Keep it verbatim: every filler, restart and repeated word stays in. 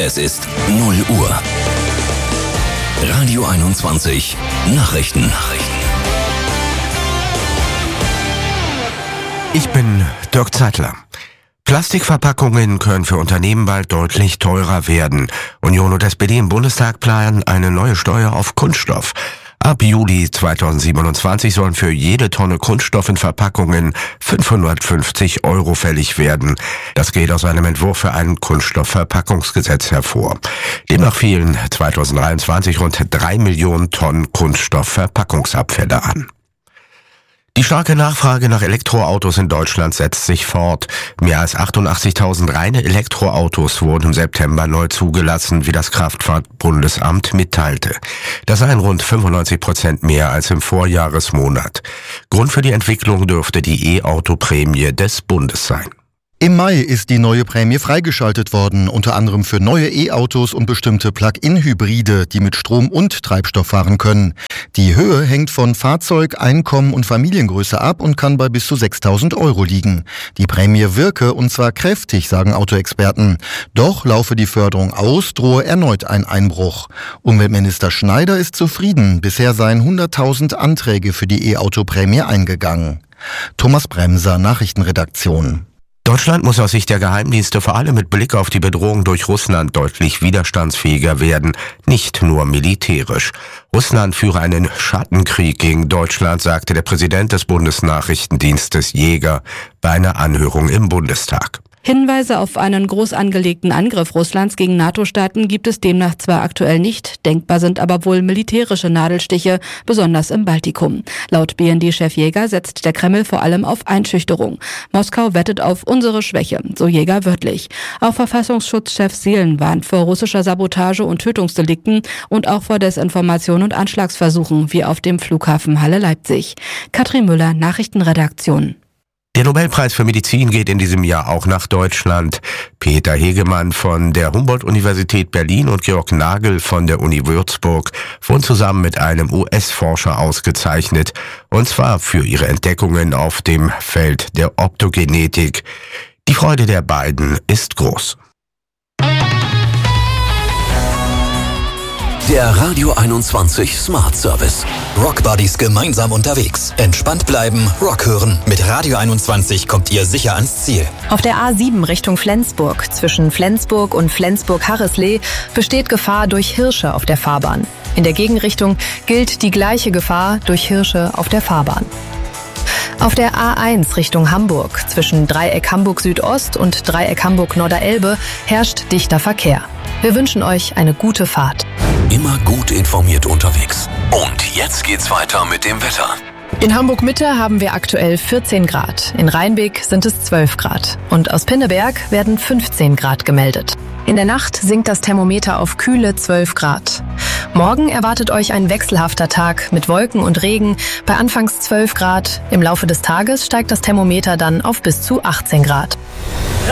Es ist null Uhr. Radio einundzwanzig Nachrichten. Nachrichten. Ich bin Dirk Zeitler. Plastikverpackungen können für Unternehmen bald deutlich teurer werden. Union und S P D im Bundestag planen eine neue Steuer auf Kunststoff. Ab Juli zweitausendsiebenundzwanzig sollen für jede Tonne Kunststoff in Verpackungen fünfhundertfünfzig Euro fällig werden. Das geht aus einem Entwurf für ein Kunststoffverpackungsgesetz hervor. Demnach fielen zweitausenddreiundzwanzig rund drei Millionen Tonnen Kunststoffverpackungsabfälle an. Die starke Nachfrage nach Elektroautos in Deutschland setzt sich fort. Mehr als achtundachtzigtausend reine Elektroautos wurden im September neu zugelassen, wie das Kraftfahrtbundesamt mitteilte. Das seien rund fünfundneunzig Prozent mehr als im Vorjahresmonat. Grund für die Entwicklung dürfte die E-Auto-Prämie des Bundes sein. Im Mai ist die neue Prämie freigeschaltet worden, unter anderem für neue E-Autos und bestimmte Plug-in-Hybride, die mit Strom und Treibstoff fahren können. Die Höhe hängt von Fahrzeug, Einkommen und Familiengröße ab und kann bei bis zu sechstausend Euro liegen. Die Prämie wirke, und zwar kräftig, sagen Autoexperten. Doch laufe die Förderung aus, drohe erneut ein Einbruch. Umweltminister Schneider ist zufrieden. Bisher seien hunderttausend Anträge für die E-Auto-Prämie eingegangen. Thomas Bremser, Nachrichtenredaktion. Deutschland muss aus Sicht der Geheimdienste vor allem mit Blick auf die Bedrohung durch Russland deutlich widerstandsfähiger werden, nicht nur militärisch. Russland führe einen Schattenkrieg gegen Deutschland, sagte der Präsident des Bundesnachrichtendienstes Jäger bei einer Anhörung im Bundestag. Hinweise auf einen groß angelegten Angriff Russlands gegen NATO-Staaten gibt es demnach zwar aktuell nicht, denkbar sind aber wohl militärische Nadelstiche, besonders im Baltikum. Laut B N D-Chef Jäger setzt der Kreml vor allem auf Einschüchterung. Moskau wettet auf unsere Schwäche, so Jäger wörtlich. Auch Verfassungsschutzchef Seelen warnt vor russischer Sabotage und Tötungsdelikten und auch vor Desinformation und Anschlagsversuchen, wie auf dem Flughafen Halle-Leipzig. Katrin Müller, Nachrichtenredaktion. Der Nobelpreis für Medizin geht in diesem Jahr auch nach Deutschland. Peter Hegemann von der Humboldt-Universität Berlin und Georg Nagel von der Uni Würzburg wurden zusammen mit einem U S-Forscher ausgezeichnet, und zwar für ihre Entdeckungen auf dem Feld der Optogenetik. Die Freude der beiden ist groß. Der Radio einundzwanzig Smart Service. Rock Buddies gemeinsam unterwegs. Entspannt bleiben, Rock hören. Mit Radio einundzwanzig kommt ihr sicher ans Ziel. Auf der A sieben Richtung Flensburg, zwischen Flensburg und Flensburg-Harreslee, besteht Gefahr durch Hirsche auf der Fahrbahn. In der Gegenrichtung gilt die gleiche Gefahr durch Hirsche auf der Fahrbahn. Auf der A eins Richtung Hamburg, zwischen Dreieck Hamburg Südost und Dreieck Hamburg Norderelbe, herrscht dichter Verkehr. Wir wünschen euch eine gute Fahrt. Immer gut informiert unterwegs. Und jetzt geht's weiter mit dem Wetter. In Hamburg-Mitte haben wir aktuell vierzehn Grad, in Rheinbeck sind es zwölf Grad und aus Pinneberg werden fünfzehn Grad gemeldet. In der Nacht sinkt das Thermometer auf kühle zwölf Grad. Morgen erwartet euch ein wechselhafter Tag mit Wolken und Regen bei anfangs zwölf Grad. Im Laufe des Tages steigt das Thermometer dann auf bis zu achtzehn Grad.